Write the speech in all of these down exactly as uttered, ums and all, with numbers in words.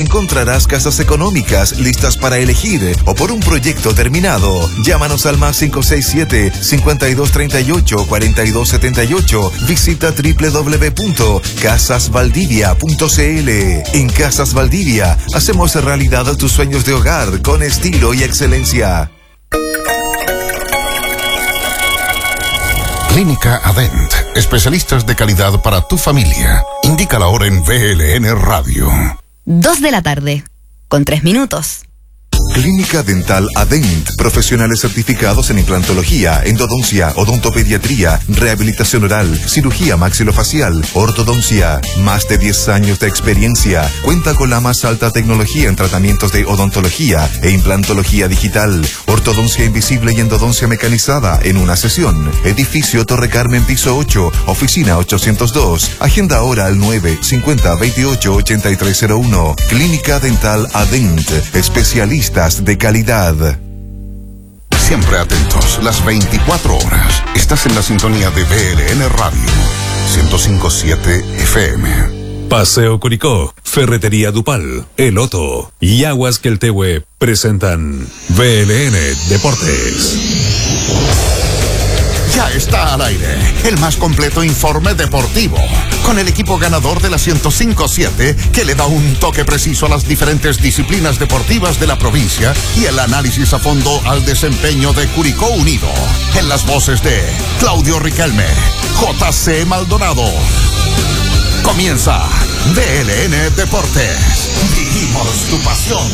encontrarás casas económicas listas para elegir o por un proyecto terminado. Llámanos al más cinco seis siete, cinco dos tres ocho, cuatro dos siete ocho. Visita doble u doble u doble u punto casas valdivia punto c l. En Casas Valdivia hacemos realidad tus sueños de hogar con estilo y excelencia. Clínica Adent, especialistas de calidad para tu familia. Indica la hora en V L N Radio. Dos de la tarde, con tres minutos. Clínica Dental Adent, profesionales certificados en implantología, endodoncia, odontopediatría, rehabilitación oral, cirugía maxilofacial, ortodoncia. Más de diez años de experiencia. Cuenta con la más alta tecnología en tratamientos de odontología e implantología digital, ortodoncia invisible y endodoncia mecanizada en una sesión. Edificio Torre Carmen, piso ocho, oficina ochocientos dos. Agenda ahora al nueve cincuenta veintiocho ochenta y tres cero uno. Clínica Dental Adent, especialistas de calidad. Siempre atentos, las veinticuatro horas. Estás en la sintonía de V L N Radio, ciento cinco punto siete F M. Paseo Curicó, Ferretería Dupal, El Otto y Aguas Queltehue presentan V L N Deportes. Ya está al aire el más completo informe deportivo, con el equipo ganador de la ciento cinco punto siete que le da un toque preciso a las diferentes disciplinas deportivas de la provincia y el análisis a fondo al desempeño de Curicó Unido. En las voces de Claudio Riquelme, J C Maldonado. Comienza V L N Deportes. Vivimos tu pasión.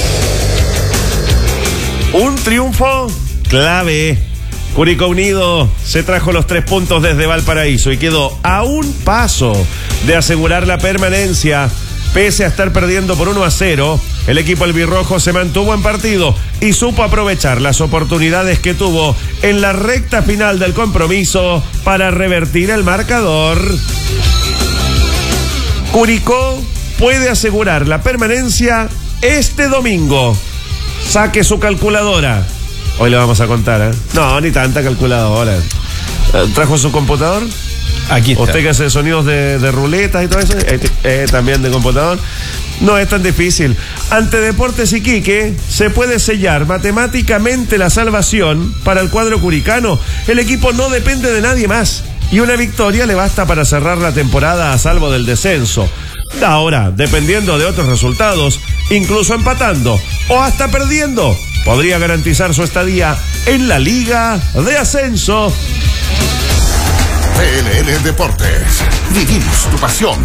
Un triunfo clave. Curicó Unido se trajo los tres puntos desde Valparaíso y quedó a un paso de asegurar la permanencia. Pese a estar perdiendo por uno a cero, el equipo albirrojo se mantuvo en partido y supo aprovechar las oportunidades que tuvo en la recta final del compromiso para revertir el marcador. Curicó puede asegurar la permanencia este domingo. Saque su calculadora. Hoy le vamos a contar, ¿eh? No, ni tanta calculadora. ¿Trajo su computador? Aquí está. ¿Usted que hace sonidos de, de ruletas y todo eso? Eh, eh, también de computador. No es tan difícil. Ante Deportes Iquique se puede sellar matemáticamente la salvación para el cuadro curicano. El equipo no depende de nadie más y una victoria le basta para cerrar la temporada a salvo del descenso. Ahora, dependiendo de otros resultados, incluso empatando o hasta perdiendo, podría garantizar su estadía en la Liga de Ascenso. V L N Deportes. Vivimos tu pasión.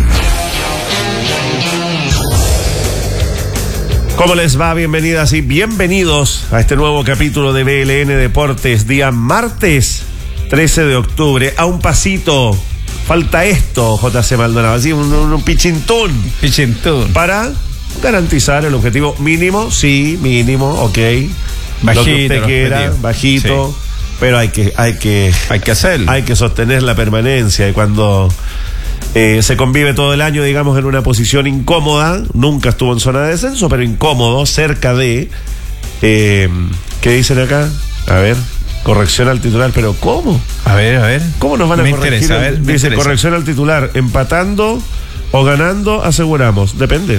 ¿Cómo les va? Bienvenidas y bienvenidos a este nuevo capítulo de V L N Deportes, día martes trece de octubre. A un pasito, falta esto, J C Maldonado, así un, un, un pichintún. Pichintún. Para garantizar el objetivo mínimo, sí, mínimo, ok. Bajito, lo que usted quiera, bajito, sí. Pero hay que, hay que, hay que hacerlo. Hay que sostener la permanencia y cuando eh, se convive todo el año, digamos, en una posición incómoda, nunca estuvo en zona de descenso, pero incómodo, cerca de, eh, ¿qué dicen acá? A ver. Corrección al titular, pero ¿cómo? A ver, a ver. ¿Cómo nos van a me corregir? Interesa, a ver, me Dice interesa. Corrección al titular, empatando o ganando, aseguramos. Depende.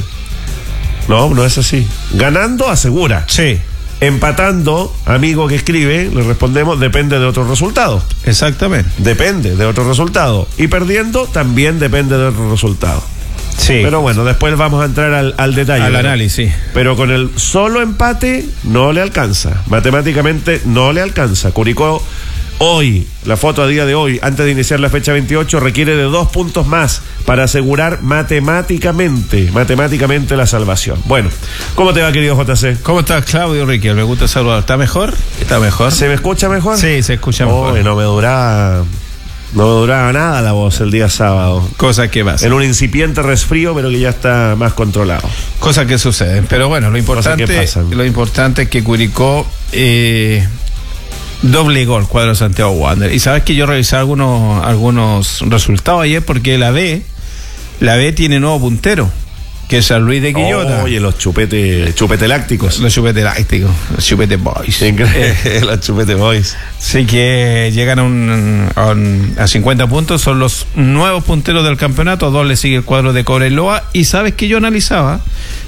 No, no es así. Ganando, asegura. Sí. Empatando, amigo que escribe, le respondemos, depende de otro resultado. Exactamente. Depende de otro resultado. Y perdiendo, también depende de otro resultado. Sí. Pero bueno, después vamos a entrar al, al detalle. Al ¿no? análisis. Pero con el solo empate no le alcanza. Matemáticamente no le alcanza. Curicó hoy, la foto a día de hoy, antes de iniciar la fecha veintiocho, requiere de dos puntos más para asegurar matemáticamente, matemáticamente la salvación. Bueno, ¿cómo te va, querido J C? ¿Cómo estás, Claudio Riquel? Me gusta saludar. ¿Está mejor? ¿Está mejor? ¿Se me escucha mejor? Sí, se escucha mejor. Oh, no me duraba... No me duraba nada la voz el día sábado. Cosas que pasan. En un incipiente resfrío, pero que ya está más controlado. Cosas que suceden. Pero bueno, lo importante, lo importante es que Curicó eh, doble gol, cuadro Santiago Wander. Y sabes que yo revisé algunos, algunos resultados ayer porque la B, la B tiene nuevo puntero, que es San Luis de Quillota. Oye, los chupetes, chupete lácticos. Los chupetes lácticos, los chupete boys. Eh, los chupete boys. Sí, que llegan a, un, a, un, a cincuenta puntos, son los nuevos punteros del campeonato. A dos le sigue el cuadro de Cobreloa. Y sabes que yo analizaba